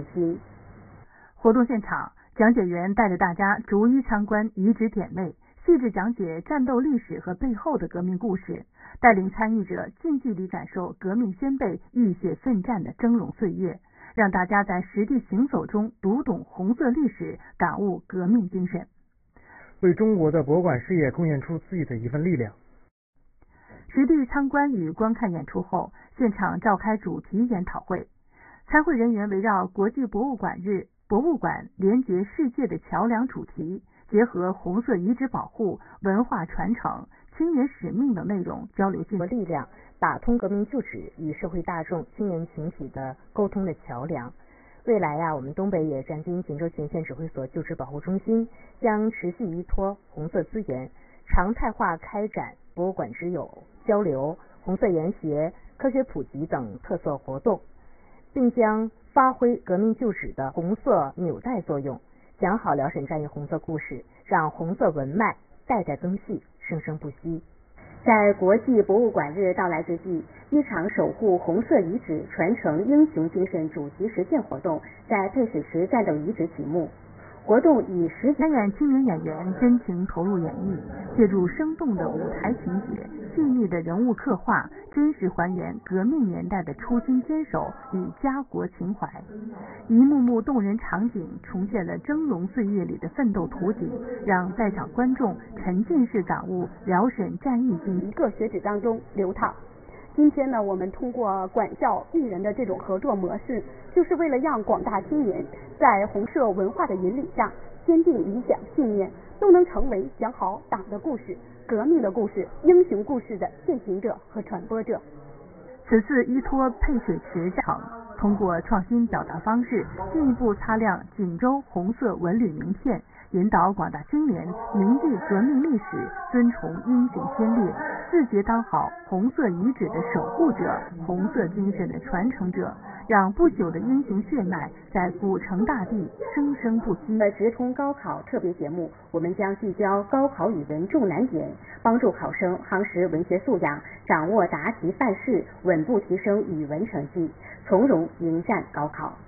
心。 活动现场，讲解员带着大家逐一参观遗址点位，细致讲解战斗历史和背后的革命故事，带领参与者近距离感受革命先辈浴血奋战的峥嵘岁月，让大家在实地行走中读懂红色历史，感悟革命精神， 为中国的博物馆事业贡献出自己的一份力量。 实地参观与观看演出后，现场召开主题研讨会，参会人员围绕国际博物馆日博物馆连接世界的桥梁主题，结合红色遗址保护、文化传承、青年使命等内容交流进力量，打通革命旧址与社会大众、青年群体的沟通的桥梁。未来我们东北野战军锦州前线指挥所旧址保护中心将持续依托红色资源，常态化开展博物馆之友交流、红色研学、科学普及等特色活动，并将发挥革命旧址的红色纽带作用，讲好辽沈战役红色故事，让红色文脉代代更续，生生不息。在国际博物馆日到来之际，一场守护红色遗址、传承英雄精神主题实践活动在配水池战斗遗址启幕。活动以参演青年演员真情投入演绎，借助生动的舞台情节、细腻的人物刻画，真实还原革命年代的初心坚守与家国情怀。一幕幕动人场景重现了峥嵘岁月里的奋斗图景，让在场观众沉浸式感悟辽沈战役一个学址当中流淌。今天呢，我们通过管教艺人的这种合作模式，就是为了让广大青年在红色文化的引领下，坚定理想信念，都能成为讲好党的故事、革命的故事、英雄故事的践行者和传播者。 此次依托配水池场，通过创新表达方式，进一步擦亮锦州红色文旅名片，引导广大青年铭记革命历史，尊崇英雄先烈，自觉当好红色遗址的守护者、红色精神的传承者，让不朽的英雄血脉在古城大地生生不息。 直通高考特别节目，我们将聚焦高考语文重难点，帮助考生夯实文学素养，掌握答题范式，稳步提升语文成绩，从容迎战高考。